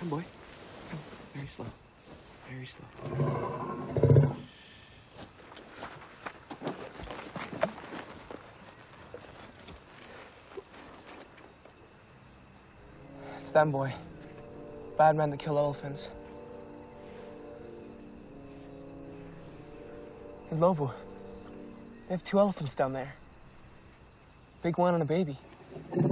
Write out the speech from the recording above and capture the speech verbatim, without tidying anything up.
Come, boy. Come. Very slow. Very slow. It's them, boy. Bad men that kill elephants. In Lobo, they have two elephants down there. Big one and a baby.